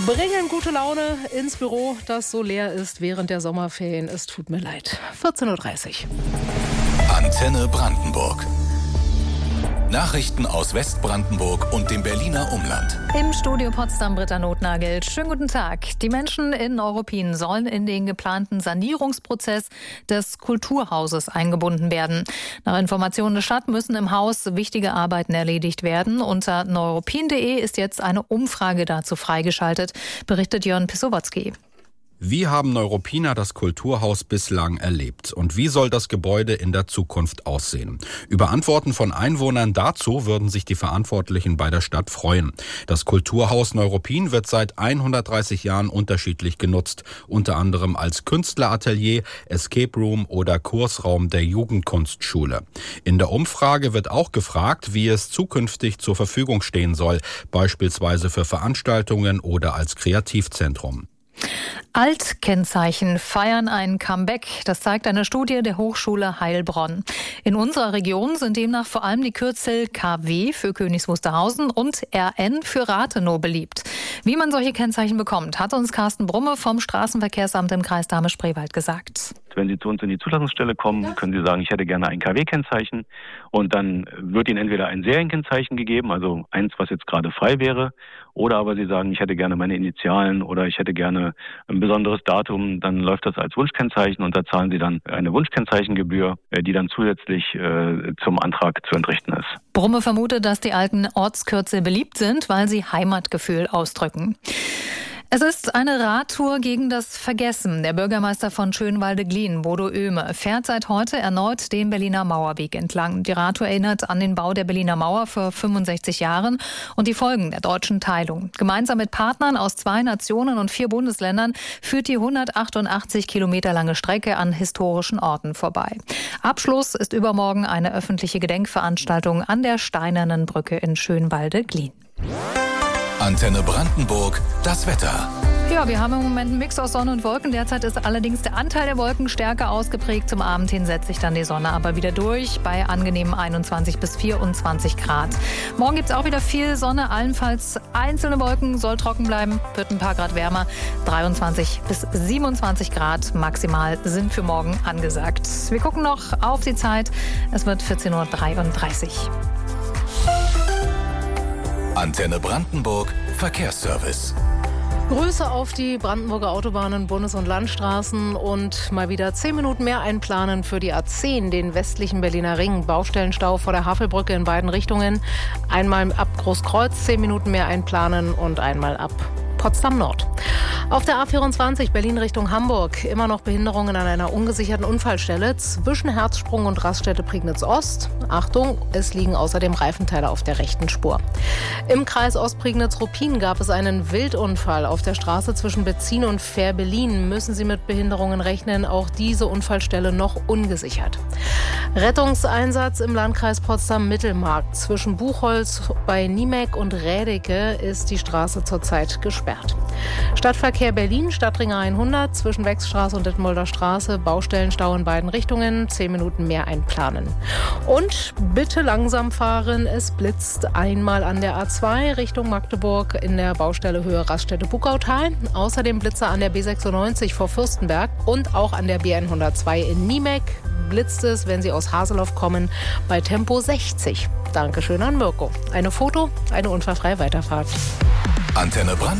Bringen gute Laune ins Büro, das so leer ist während der Sommerferien. Es tut mir leid. 14.30 Uhr. Antenne Brandenburg. Nachrichten aus Westbrandenburg und dem Berliner Umland. Im Studio Potsdam Britta Notnagel. Schönen guten Tag. Die Menschen in Neuruppin sollen in den geplanten Sanierungsprozess des Kulturhauses eingebunden werden. Nach Informationen der Stadt müssen im Haus wichtige Arbeiten erledigt werden. Unter neuruppin.de ist jetzt eine Umfrage dazu freigeschaltet, berichtet Jörn Pisowatzki. Wie haben Neuruppiner das Kulturhaus bislang erlebt? Und wie soll das Gebäude in der Zukunft aussehen? Über Antworten von Einwohnern dazu würden sich die Verantwortlichen bei der Stadt freuen. Das Kulturhaus Neuruppin wird seit 130 Jahren unterschiedlich genutzt. Unter anderem als Künstleratelier, Escape Room oder Kursraum der Jugendkunstschule. In der Umfrage wird auch gefragt, wie es zukünftig zur Verfügung stehen soll. Beispielsweise für Veranstaltungen oder als Kreativzentrum. Altkennzeichen feiern ein Comeback. Das zeigt eine Studie der Hochschule Heilbronn. In unserer Region sind demnach vor allem die Kürzel KW für Königs Wusterhausen und RN für Rathenow beliebt. Wie man solche Kennzeichen bekommt, hat uns Carsten Brumme vom Straßenverkehrsamt im Kreis Dahme-Spreewald gesagt. Wenn Sie zu uns in die Zulassungsstelle kommen, können Sie sagen, ich hätte gerne ein KW-Kennzeichen, und dann wird Ihnen entweder ein Serienkennzeichen gegeben, also eins, was jetzt gerade frei wäre, oder aber Sie sagen, ich hätte gerne meine Initialen oder ich hätte gerne ein besonderes Datum, dann läuft das als Wunschkennzeichen und da zahlen Sie dann eine Wunschkennzeichengebühr, die dann zusätzlich zum Antrag zu entrichten ist. Brumme vermutet, dass die alten Ortskürzel beliebt sind, weil sie Heimatgefühl ausdrücken. Es ist eine Radtour gegen das Vergessen. Der Bürgermeister von Schönwalde-Glien, Bodo Oehme, fährt seit heute erneut den Berliner Mauerweg entlang. Die Radtour erinnert an den Bau der Berliner Mauer vor 65 Jahren und die Folgen der deutschen Teilung. Gemeinsam mit Partnern aus 2 Nationen und 4 Bundesländern führt die 188 Kilometer lange Strecke an historischen Orten vorbei. Abschluss ist übermorgen eine öffentliche Gedenkveranstaltung an der Steinernen Brücke in Schönwalde-Glien. Antenne Brandenburg, das Wetter. Ja, wir haben im Moment einen Mix aus Sonne und Wolken. Derzeit ist allerdings der Anteil der Wolken stärker ausgeprägt. Zum Abend hin setzt sich dann die Sonne aber wieder durch bei angenehmen 21 bis 24 Grad. Morgen gibt es auch wieder viel Sonne, allenfalls einzelne Wolken, soll trocken bleiben, wird ein paar Grad wärmer. 23 bis 27 Grad maximal sind für morgen angesagt. Wir gucken noch auf die Zeit. Es wird 14.33 Uhr. Antenne Brandenburg, Verkehrsservice. Grüße auf die Brandenburger Autobahnen, Bundes- und Landstraßen und mal wieder 10 Minuten mehr einplanen für die A10, den westlichen Berliner Ring. Baustellenstau vor der Havelbrücke in beiden Richtungen. Einmal ab Großkreuz 10 Minuten mehr einplanen und einmal ab Potsdam Nord. Auf der A24 Berlin Richtung Hamburg immer noch Behinderungen an einer ungesicherten Unfallstelle zwischen Herzsprung und Raststätte Prignitz Ost. Achtung, es liegen außerdem Reifenteile auf der rechten Spur. Im Kreis Ostprignitz-Ruppin gab es einen Wildunfall auf der Straße zwischen Betzin und Fährberlin. Müssen Sie mit Behinderungen rechnen, auch diese Unfallstelle noch ungesichert. Rettungseinsatz im Landkreis Potsdam-Mittelmark. Zwischen Buchholz bei Niemek und Rädeke ist die Straße zurzeit gesperrt. Stadtverkehr Berlin, Stadtring 100, zwischen Wechsstraße und Detmolder Straße, Baustellenstau in beiden Richtungen, 10 Minuten mehr einplanen. Und bitte langsam fahren, es blitzt einmal an der A2 Richtung Magdeburg in der Baustelle Höhe Raststätte Buckautal. Außerdem Blitzer an der B96 vor Fürstenberg und auch an der B102 in Niemek. Blitzt es, wenn Sie aus Haseloff kommen, bei Tempo 60. Dankeschön an Mirko. Eine Foto, eine unfallfreie Weiterfahrt. Antenne Brandenburg.